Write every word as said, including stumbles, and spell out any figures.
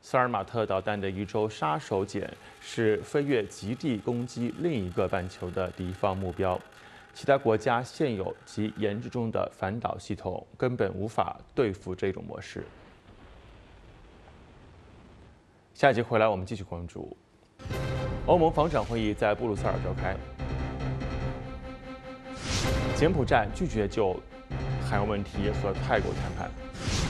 萨尔马特导弹的一周杀手锏是飞越极地攻击另一个半球的敌方目标。其他国家现有及研制中的反导系统根本无法对付这种模式。下一集回来，我们继续关注欧盟防长会议在布鲁塞尔召开。柬埔寨拒绝就海洋问题和泰国谈判。